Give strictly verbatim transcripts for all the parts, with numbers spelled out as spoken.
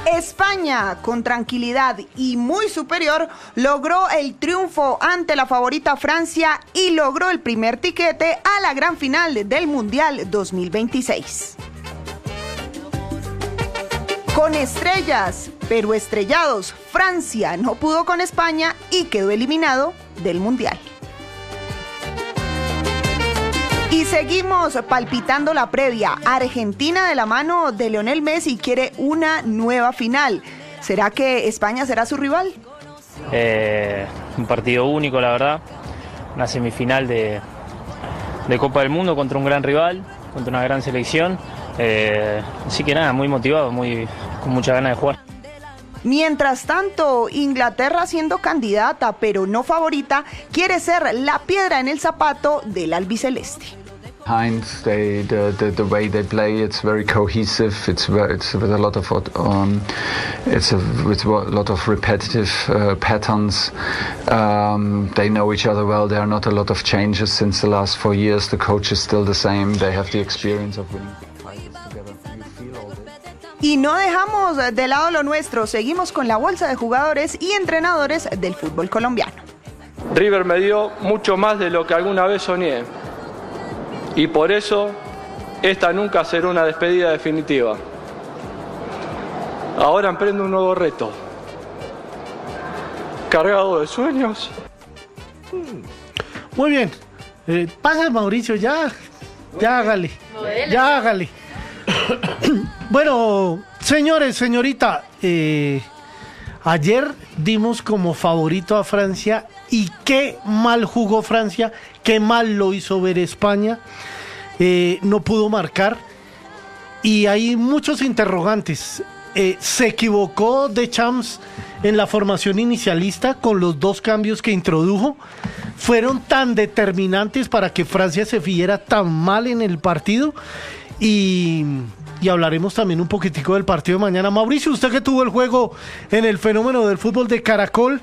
España, con tranquilidad y muy superior, logró el triunfo ante la favorita Francia y logró el primer tiquete a la gran final del Mundial dos mil veintiséis. Con estrellas, pero estrellados, Francia no pudo con España y quedó eliminado del Mundial. Y seguimos palpitando la previa. Argentina, de la mano de Lionel Messi, quiere una nueva final. ¿Será que España será su rival? Eh, un partido único, la verdad. Una semifinal de, de Copa del Mundo contra un gran rival, contra una gran selección. Eh, así que nada, muy motivado, muy, con mucha ganas de jugar. Mientras tanto, Inglaterra, siendo candidata pero no favorita, quiere ser la piedra en el zapato del albiceleste. Behind they, the, the the way they play, it's very cohesive. It's it's with a lot of um, it's a, with a lot of repetitive uh, patterns. Um, they know each other well. There are not a lot of changes since the last four years. The coach is still the same. They have the experience of winning titles together. You feel all this. Y no dejamos de lado lo nuestro. Seguimos con la bolsa de jugadores y entrenadores del fútbol colombiano. River me dio mucho más de lo que alguna vez soñé. Y por eso, esta nunca será una despedida definitiva. Ahora emprendo un nuevo reto, cargado de sueños. Muy bien. Eh, pasa, Mauricio, ya. Ya hágale. Ya hágale. Bueno, señores, señorita, eh, ayer dimos como favorito a Francia y qué mal jugó Francia, qué mal lo hizo ver España, eh, no pudo marcar y hay muchos interrogantes. Eh, se equivocó Deschamps en la formación inicialista con los dos cambios que introdujo, fueron tan determinantes para que Francia se viera tan mal en el partido. Y, y hablaremos también un poquitico del partido de mañana. Mauricio, usted que tuvo el juego en el Fenómeno del Fútbol de Caracol,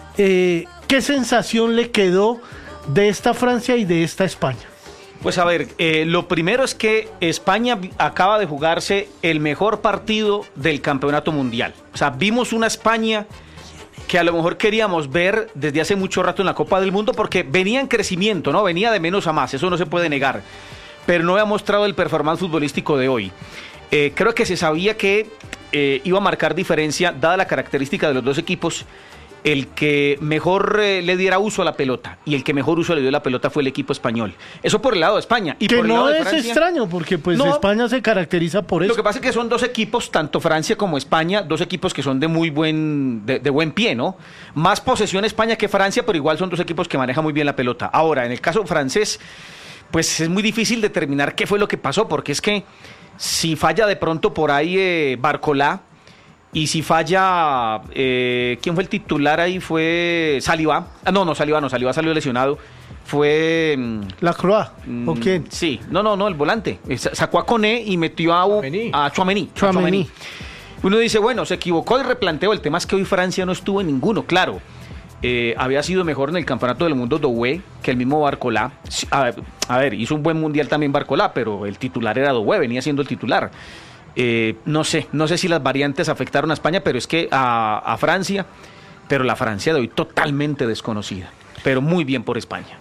eh, ¿qué sensación le quedó de esta Francia y de esta España? Pues a ver, eh, lo primero es que España acaba de jugarse el mejor partido del campeonato mundial. O sea, vimos una España que a lo mejor queríamos ver desde hace mucho rato en la Copa del Mundo, porque venía en crecimiento, ¿no? Venía de menos a más, eso no se puede negar. Pero no había mostrado el performance futbolístico de hoy. Eh, creo que se sabía que eh, iba a marcar diferencia, dada la característica de los dos equipos, el que mejor eh, le diera uso a la pelota, y el que mejor uso le dio la pelota fue el equipo español. Eso por el lado de España. Y que por el no lado de es Francia, extraño, porque pues no, España se caracteriza por eso. Lo que pasa es que son dos equipos, tanto Francia como España, dos equipos que son de muy buen, de, de buen pie, ¿no? Más posesión España que Francia, pero igual son dos equipos que manejan muy bien la pelota. Ahora, en el caso francés, pues es muy difícil determinar qué fue lo que pasó, porque es que si falla de pronto por ahí eh, Barcolá, y si falla, eh, ¿quién fue el titular ahí? Fue Saliba. Ah, no, no, Saliba no, Saliba salió lesionado. Fue... ¿Lacroix? ¿O quién? Sí, no, no, no, el volante. Sacó a Koné y metió a, a Tchouaméni. Tchouaméni. Uno dice, bueno, se equivocó y replanteó. El tema es que hoy Francia no estuvo en ninguno, claro. Eh, había sido mejor en el Campeonato del Mundo Doué que el mismo Barcolá. A, a ver, hizo un buen mundial también Barcolá, pero el titular era Doué, venía siendo el titular. Eh, no sé, no sé si las variantes afectaron a España, pero es que a, a Francia, pero la Francia de hoy totalmente desconocida, pero muy bien por España.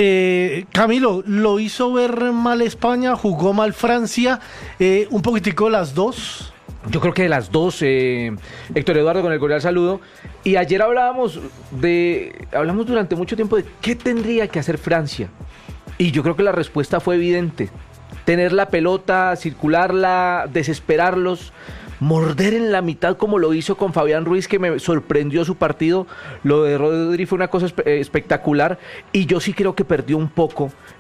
Eh, Camilo, ¿lo hizo ver mal España? ¿Jugó mal Francia? Eh, un poquitico las dos. Yo creo que de las dos, eh, Héctor Eduardo, con el cordial saludo. Y ayer hablábamos de, hablamos durante mucho tiempo de qué tendría que hacer Francia. Y yo creo que la respuesta fue evidente. Tener la pelota, circularla, desesperarlos, morder en la mitad como lo hizo con Fabián Ruiz, que me sorprendió su partido. Lo de Rodri fue una cosa espe- espectacular, y yo sí creo que perdió un poco